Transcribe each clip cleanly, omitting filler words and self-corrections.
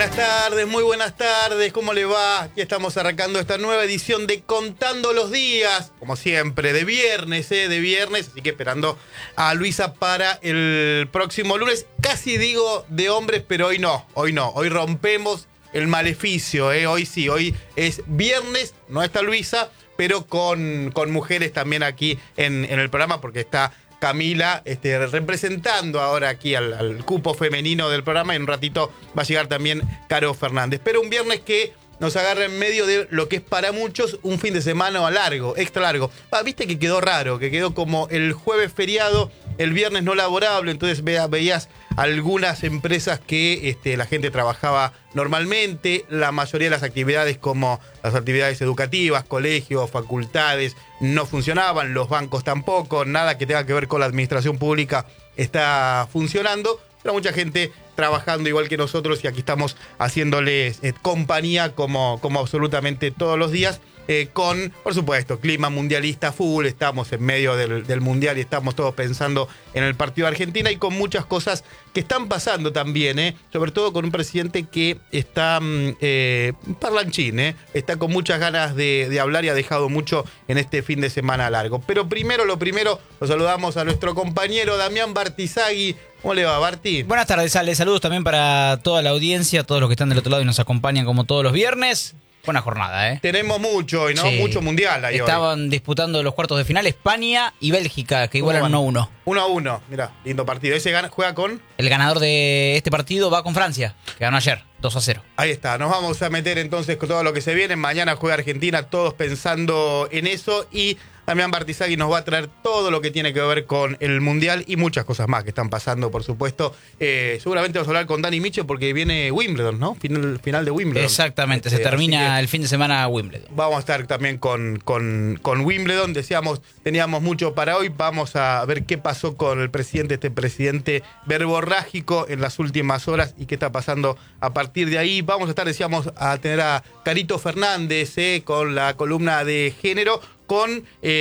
muy buenas tardes, ¿cómo le va? Aquí estamos arrancando esta nueva edición de Contando los Días, como siempre, de viernes, así que esperando a Luisa para el próximo lunes. Casi digo de hombres, pero hoy no, hoy rompemos el maleficio, hoy sí, hoy es viernes, no está Luisa, pero con mujeres también aquí en el programa, porque está Camila representando ahora aquí al cupo femenino del programa, y en un ratito va a llegar también Caro Fernández. Pero un viernes que nos agarra en medio de lo que es para muchos un fin de semana largo, extra largo. Viste que quedó raro, que quedó como el jueves feriado, el viernes no laborable, entonces veías algunas empresas que la gente trabajaba normalmente, la mayoría de las actividades como las actividades educativas, colegios, facultades, no funcionaban, los bancos tampoco, nada que tenga que ver con la administración pública está funcionando, pero mucha gente trabajando igual que nosotros y aquí estamos haciéndoles compañía como absolutamente todos los días. Con, por supuesto, clima mundialista full, estamos en medio del mundial y estamos todos pensando en el partido de Argentina y con muchas cosas que están pasando también, sobre todo con un presidente que está parlanchín, está con muchas ganas de hablar y ha dejado mucho en este fin de semana largo. Pero lo primero, lo saludamos a nuestro compañero Damián Bartizagui. ¿Cómo le va, Barti? Buenas tardes, Ale. Saludos también para toda la audiencia, todos los que están del otro lado y nos acompañan como todos los viernes. Buena jornada, Tenemos mucho hoy, ¿no? Sí. Mucho mundial ahí. Estaban disputando los cuartos de final España y Bélgica, que igualan 1-1. 1-1, mirá, lindo partido. ¿Ese juega con? El ganador de este partido va con Francia, que ganó ayer, 2-0. Ahí está, nos vamos a meter entonces con todo lo que se viene. Mañana juega Argentina, todos pensando en eso. Y Damián Bartizagui nos va a traer todo lo que tiene que ver con el Mundial y muchas cosas más que están pasando, por supuesto. Seguramente vamos a hablar con Dani Miche porque viene Wimbledon, ¿no? Final de Wimbledon. Exactamente, se termina el fin de semana Wimbledon. Vamos a estar también con Wimbledon. Teníamos mucho para hoy. Vamos a ver qué pasó con el presidente, presidente verborrágico en las últimas horas y qué está pasando a partir de ahí. Vamos a estar, a tener a Carito Fernández con la columna de género, con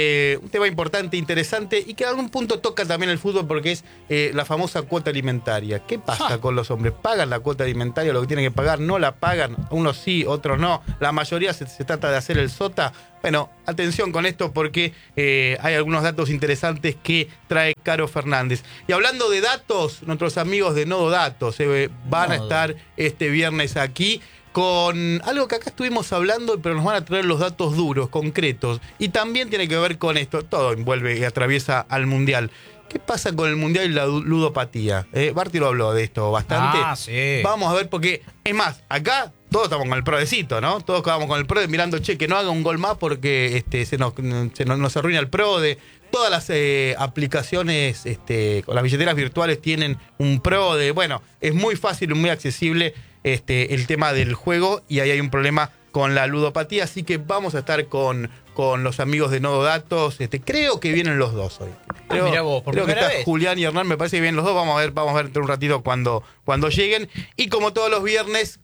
un tema importante, interesante y que a algún punto toca también el fútbol porque es la famosa cuota alimentaria. ¿Qué pasa con los hombres? ¿Pagan la cuota alimentaria, lo que tienen que pagar? ¿No la pagan? Unos sí, otros no. La mayoría se trata de hacer el sota. Bueno, atención con esto porque hay algunos datos interesantes que trae Caro Fernández. Y hablando de datos, nuestros amigos de Nodo Datos van a estar este viernes aquí con algo que acá estuvimos hablando, pero nos van a traer los datos duros, concretos. Y también tiene que ver con esto, todo envuelve y atraviesa al Mundial. ¿Qué pasa con el Mundial y la ludopatía? Barti lo habló de esto bastante. Sí. Vamos a ver, porque es más, acá todos estamos con el prodecito, ¿no? Todos quedamos con el prode mirando, que no haga un gol más porque se nos arruina el prode. Todas las aplicaciones con las billeteras virtuales tienen un prode. Bueno, es muy fácil y muy accesible el tema del juego y ahí hay un problema con la ludopatía, así que vamos a estar con los amigos de Nodo Datos. Creo que vienen los dos hoy. Mira vos, por creo que primera está vez. Julián y Hernán, me parece que vienen los dos. Vamos a ver entre un ratito cuando lleguen. Y como todos los viernes,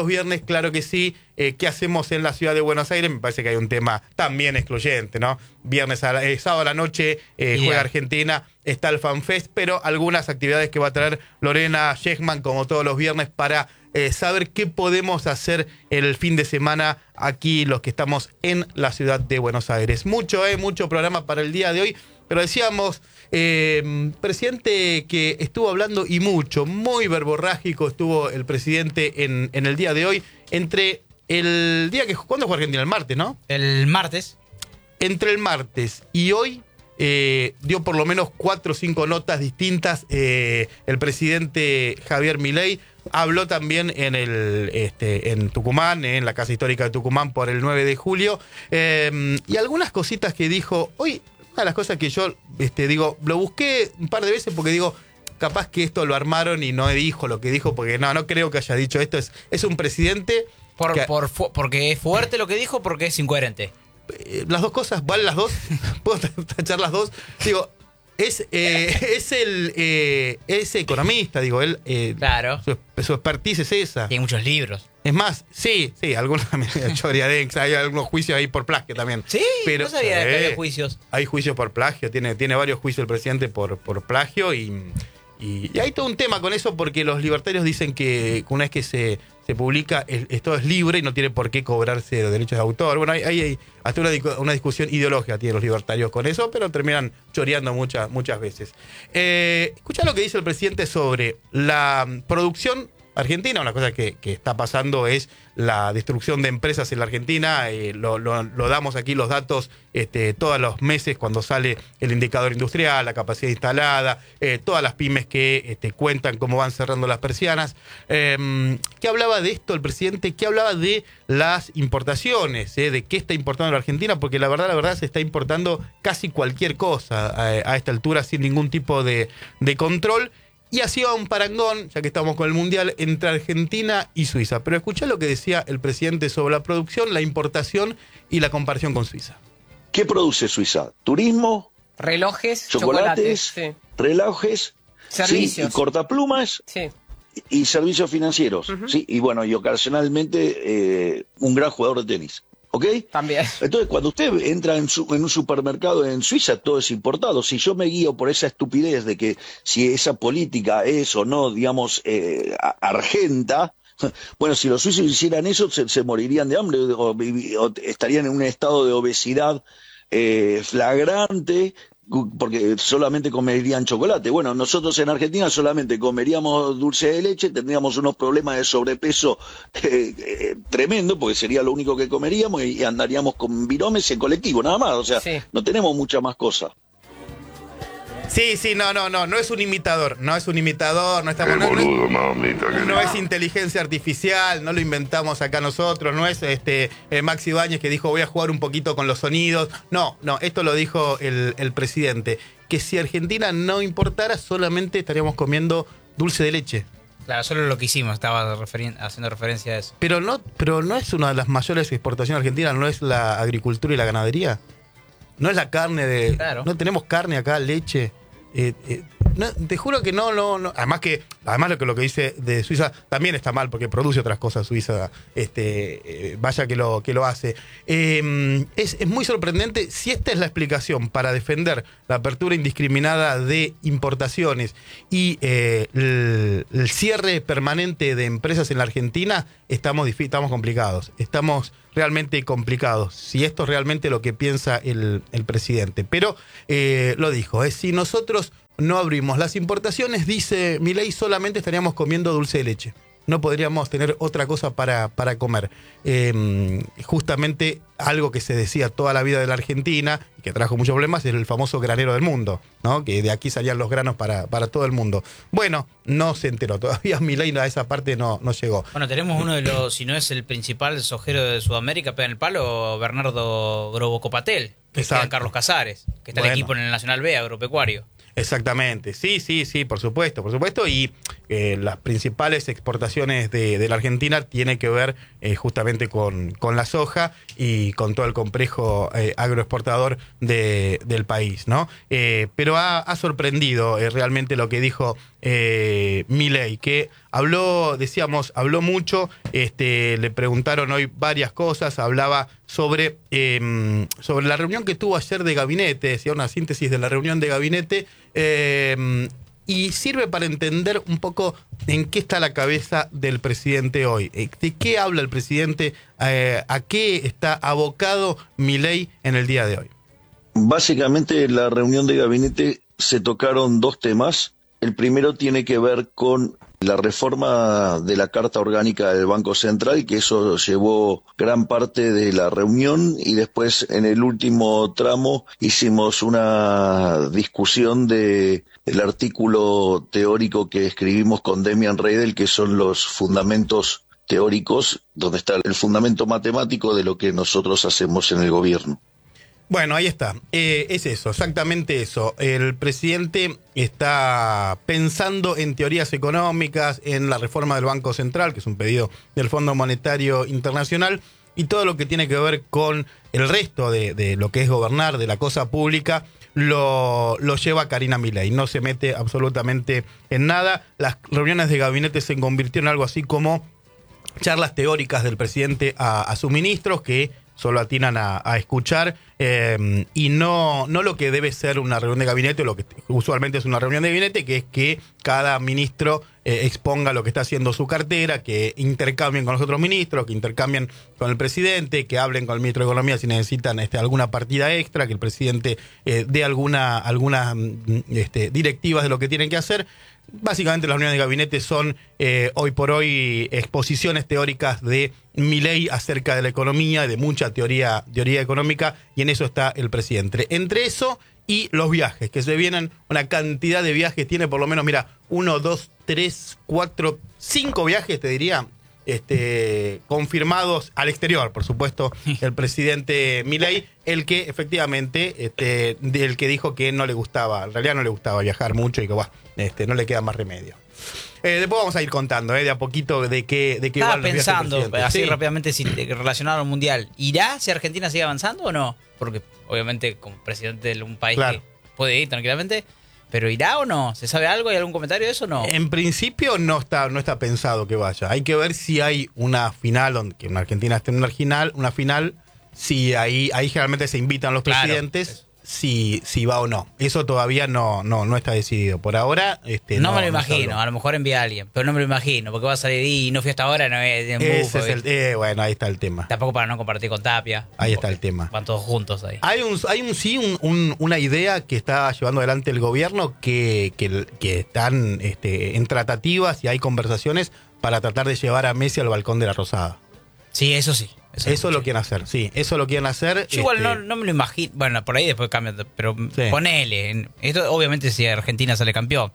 claro que sí, ¿qué hacemos en la ciudad de Buenos Aires? Me parece que hay un tema también excluyente, ¿no? Sábado a la noche juega Argentina, está el FanFest, pero algunas actividades que va a traer Lorena Schechman, como todos los viernes, para saber qué podemos hacer el fin de semana aquí, los que estamos en la ciudad de Buenos Aires. Mucho programa para el día de hoy, pero decíamos, presidente que estuvo hablando y mucho, muy verborrágico estuvo el presidente en el día de hoy, entre el día que... ¿Cuándo fue Argentina? El martes, ¿no? El martes. Entre el martes y hoy dio por lo menos 4 o 5 notas distintas el presidente Javier Milei. Habló también en Tucumán, en la Casa Histórica de Tucumán por el 9 de julio. Y algunas cositas que dijo. Hoy, una de las cosas que yo digo, lo busqué un par de veces porque digo, capaz que esto lo armaron y no dijo lo que dijo, porque no creo que haya dicho esto. Es un presidente... Porque es fuerte lo que dijo, porque es incoherente. Las dos cosas, ¿valen las dos? ¿Puedo tachar las dos? Digo... Es economista, digo, él. Claro. Su expertise es esa. Tiene muchos libros. Es más, sí, algunos también. Hay algunos juicios ahí por plagio también. Sí, pero no sabía que había juicios. Hay juicios por plagio, tiene varios juicios el presidente por plagio y Y hay todo un tema con eso porque los libertarios dicen que una vez que se publica, esto es libre y no tiene por qué cobrarse los derechos de autor. Bueno, hay hasta una discusión ideológica tienen los libertarios con eso, pero terminan choreando muchas veces. Escuchá lo que dice el presidente sobre la producción argentina. Una cosa que está pasando es la destrucción de empresas en la Argentina. Lo damos aquí los datos todos los meses cuando sale el indicador industrial, la capacidad instalada, todas las pymes que cuentan cómo van cerrando las persianas. ¿Qué hablaba de esto el presidente? ¿Qué hablaba de las importaciones? ¿De qué está importando la Argentina? Porque la verdad se está importando casi cualquier cosa a esta altura sin ningún tipo de control. Y hacía un parangón, ya que estamos con el Mundial, entre Argentina y Suiza. Pero escuchá lo que decía el presidente sobre la producción, la importación y la comparación con Suiza. ¿Qué produce Suiza? Turismo, relojes, chocolates, sí. relojes, servicios, ¿sí? Y cortaplumas, sí. y servicios financieros, ¿sí? Y bueno, y ocasionalmente un gran jugador de tenis. ¿Ok? También. Entonces, cuando usted entra en un supermercado en Suiza, todo es importado. Si yo me guío por esa estupidez de que si esa política es o no, digamos, argenta, bueno, si los suizos hicieran eso, se morirían de hambre o estarían en un estado de obesidad flagrante, porque solamente comerían chocolate. Bueno, nosotros en Argentina solamente comeríamos dulce de leche, tendríamos unos problemas de sobrepeso tremendo, porque sería lo único que comeríamos, y andaríamos con viromes en colectivo, nada más. O sea, sí. No tenemos mucha más cosa. Sí, no es un imitador, no estamos... boludo, mamita, no es inteligencia artificial, no lo inventamos acá nosotros, no es Maxi Ibáñez que dijo voy a jugar un poquito con los sonidos, no, esto lo dijo el presidente, que si Argentina no importara solamente estaríamos comiendo dulce de leche. Claro, solo lo que hicimos, estaba haciendo referencia a eso. Pero no es una de las mayores exportaciones argentinas, no es la agricultura y la ganadería, no es la carne de... Claro. No tenemos carne acá, leche... no, te juro que no. Además lo que dice de Suiza también está mal porque produce otras cosas Suiza. Vaya que lo hace. Es muy sorprendente. Si esta es la explicación para defender la apertura indiscriminada de importaciones y el cierre permanente de empresas en la Argentina, estamos complicados. Estamos realmente complicados. Si esto es realmente lo que piensa el presidente. Pero lo dijo, si nosotros no abrimos las importaciones, dice Milei, solamente estaríamos comiendo dulce de leche. No podríamos tener otra cosa para comer. Justamente algo que se decía toda la vida de la Argentina y que trajo muchos problemas es el famoso granero del mundo, ¿no? Que de aquí salían los granos para todo el mundo. Bueno, no se enteró. Todavía Milei a esa parte no llegó. Bueno, tenemos uno de los, si no es el principal sojero de Sudamérica, pega en el palo, Bernardo Grobo Copatel, que está en Carlos Casares, que está en el equipo en el Nacional B, agropecuario. Exactamente, sí, por supuesto. Y las principales exportaciones de la Argentina tienen que ver justamente con la soja y con todo el complejo agroexportador del país, ¿no? Pero ha sorprendido realmente lo que dijo Milei, que habló mucho, le preguntaron hoy varias cosas, hablaba sobre la reunión que tuvo ayer de gabinete, decía una síntesis de la reunión de gabinete, y sirve para entender un poco en qué está la cabeza del presidente hoy. ¿De qué habla el presidente? ¿A qué está abocado Milei en el día de hoy? Básicamente, en la reunión de gabinete se tocaron dos temas. El primero tiene que ver con la reforma de la Carta Orgánica del Banco Central, que eso llevó gran parte de la reunión, y después en el último tramo hicimos una discusión del artículo teórico que escribimos con Demian Reidel, que son los fundamentos teóricos, donde está el fundamento matemático de lo que nosotros hacemos en el gobierno. Bueno, ahí está. Es eso, exactamente eso. El presidente está pensando en teorías económicas, en la reforma del Banco Central, que es un pedido del Fondo Monetario Internacional, y todo lo que tiene que ver con el resto de lo que es gobernar, de la cosa pública, lo lleva Karina Milei. No se mete absolutamente en nada. Las reuniones de gabinete se convirtieron en algo así como charlas teóricas del presidente a sus ministros, que solo atinan a escuchar y no lo que debe ser una reunión de gabinete, lo que usualmente es una reunión de gabinete, que es que cada ministro exponga lo que está haciendo su cartera, que intercambien con los otros ministros, que intercambien con el presidente, que hablen con el ministro de Economía si necesitan alguna partida extra, que el presidente dé algunas directivas de lo que tienen que hacer. Básicamente las reuniones de gabinete son hoy por hoy exposiciones teóricas de Milei acerca de la economía, de mucha teoría económica, y en eso está el presidente. Entre eso y los viajes, que se vienen una cantidad de viajes, tiene por lo menos, 1, 2, 3, 4, 5 viajes, te diría, confirmados al exterior, por supuesto, el presidente Milei, el que efectivamente, el que dijo que no le gustaba, en realidad no le gustaba viajar mucho y que no le queda más remedio. Después vamos a ir contando, de a poquito de qué Estaba van los pensando, viajes así sí. rápidamente, relacionado al Mundial. ¿Irá si Argentina sigue avanzando o no? Porque obviamente como presidente de un país Claro. que puede ir tranquilamente, pero ¿irá o no? ¿Se sabe algo? ¿Hay algún comentario de eso o no? En principio no está pensado que vaya. Hay que ver si hay una final, que en Argentina esté en una final, si ahí generalmente se invitan los presidentes, si va o no. Eso todavía no está decidido. Por ahora, no me lo imagino, a lo mejor envía a alguien, pero no me lo imagino, porque va a salir y no fui hasta ahora, no es en bufo, bueno, ahí está el tema. Tampoco para no compartir con Tapia. Ahí está el tema. Van todos juntos ahí. Hay una idea que está llevando adelante el gobierno que están en tratativas y hay conversaciones para tratar de llevar a Messi al balcón de la Rosada. Sí, eso sí. Eso lo quieren hacer, sí. Eso lo quieren hacer. Yo igual no me lo imagino. Bueno, por ahí después cambia, pero Sí. ponele. Esto obviamente si Argentina sale campeón.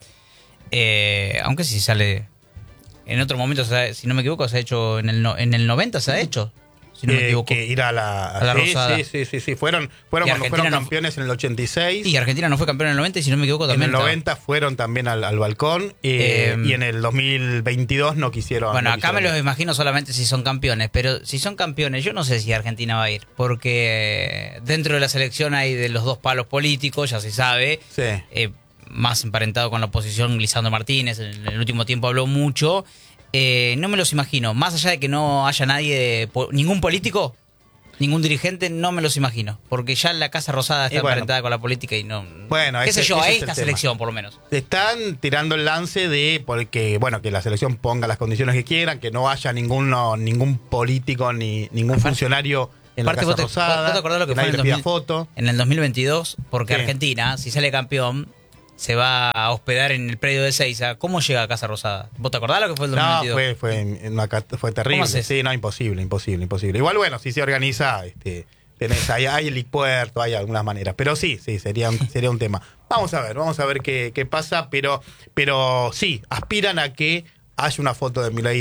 Aunque si sale en otro momento, si no me equivoco, se ha hecho en el 90 se ha hecho. Si no me equivoco. Que ir a la Rosada. Sí. Fueron cuando fueron campeones en el 86. Y Argentina no fue campeón en el 90 y si no me equivoco también. En el 90 fueron también al balcón y en el 2022 no quisieron. Bueno, no acá me quisieron. los imagino solamente si son campeones, pero si son campeones yo no sé si Argentina va a ir, porque dentro de la selección hay de los dos palos políticos, ya se sabe, Sí. más emparentado con la oposición Lisandro Martínez, en el último tiempo habló mucho. No me los imagino, más allá de que no haya nadie, ningún político, ningún dirigente, no me los imagino, porque ya la Casa Rosada está emparentada con la política y no. Bueno, qué sé yo, a ese es esta el tema. selección por lo menos. Están tirando el lance de que la selección ponga las condiciones que quieran, que no haya ningún político ni ningún funcionario en la Casa Rosada. ¿Vos te acordás lo que que fue nadie le pida foto? En el 2022? Porque Sí. Argentina, si sale campeón, se va a hospedar en el predio de Seiza. ¿Cómo llega a Casa Rosada? ¿Vos te acordás lo que fue el 2022? No, fue terrible. ¿Cómo haces? Sí, no, imposible. Igual, bueno, si se organiza, hay helipuerto, hay algunas maneras. Pero sí, sería un tema. Vamos a ver qué pasa, pero sí, aspiran a que haya una foto de Milei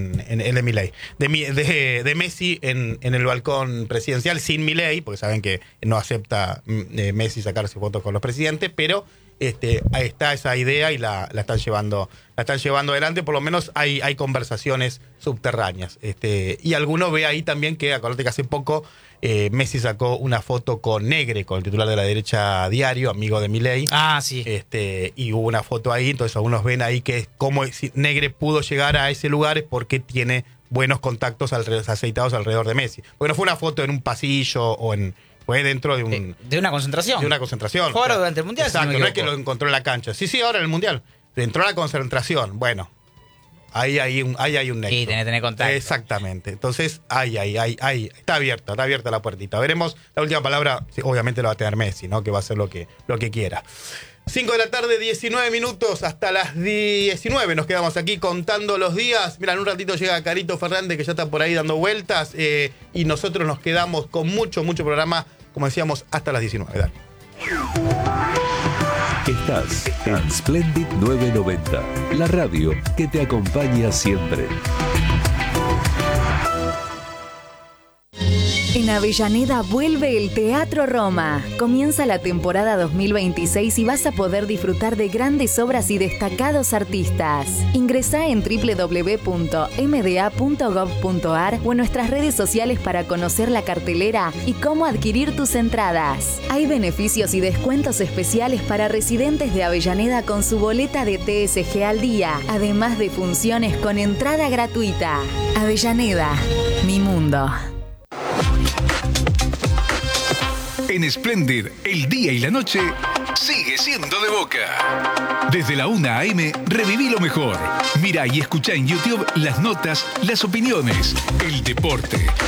de Messi en el balcón presidencial sin Milei, porque saben que no acepta Messi sacarse fotos con los presidentes, pero ahí está esa idea y la están llevando adelante. Por lo menos hay conversaciones subterráneas. Y alguno ve ahí también que, acordate que hace poco Messi sacó una foto con Negre, con el titular de la derecha Diario, amigo de Milei. Ah, sí. Y hubo una foto ahí, entonces algunos ven ahí que cómo Negre pudo llegar a ese lugar es porque tiene buenos contactos aceitados alrededor de Messi. Porque no fue una foto en un pasillo fue dentro de una concentración. De una concentración. Fue ahora durante el Mundial. Exacto, si no no es que lo encontró en la cancha. Sí, ahora en el Mundial. Entró a la concentración. Bueno, ahí hay un nexo. Sí, tenés que tener contacto. Exactamente. Entonces, está abierta la puertita. Veremos. La última palabra, sí, obviamente, la va a tener Messi, ¿no? Que va a hacer lo que quiera. 5 de la tarde, 19 minutos, hasta las 19 nos quedamos aquí contando los días. Mira, en un ratito llega Carito Fernández, que ya está por ahí dando vueltas, y nosotros nos quedamos con mucho programa, como decíamos, hasta las 19. Dale. Estás en Splendid 990, la radio que te acompaña siempre. En Avellaneda vuelve el Teatro Roma. Comienza la temporada 2026 y vas a poder disfrutar de grandes obras y destacados artistas. Ingresá en www.mda.gov.ar o en nuestras redes sociales para conocer la cartelera y cómo adquirir tus entradas. Hay beneficios y descuentos especiales para residentes de Avellaneda con su boleta de TSG al día, además de funciones con entrada gratuita. Avellaneda, mi mundo. En Splendid, el día y la noche sigue siendo de Boca. Desde la 1 a.m. reviví lo mejor. Mira y escucha en YouTube las notas, las opiniones, el deporte,